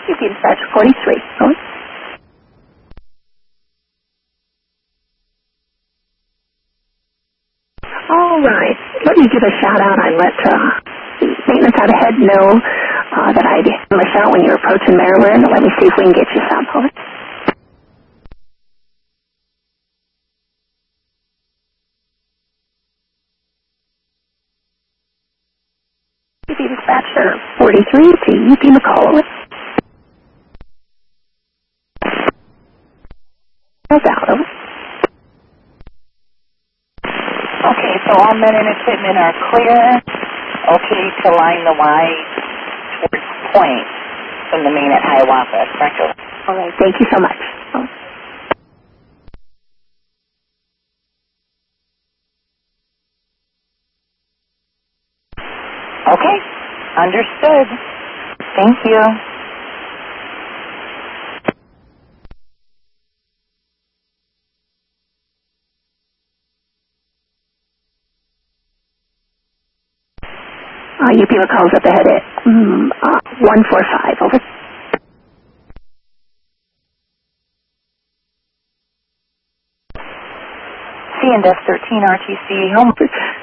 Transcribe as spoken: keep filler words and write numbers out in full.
U P Dispatch forty-three. Over. All right. Let me give a shout out. I let uh, maintenance out ahead know uh, that I'd miss out when you're approaching Maryland. Let me see if we can get you some. Over. U P Dispatcher forty-three to U P McCall. Over. How's out? Over. Okay, so all men and equipment are clear. Okay to line the Y towards Point from the main at Hiawatha. Correct. All right, thank you so much. Oh. Okay, understood. Thank you. Uh, U P McCall's up ahead at mm, uh, one four five. Over. C and F thirteen R T C home.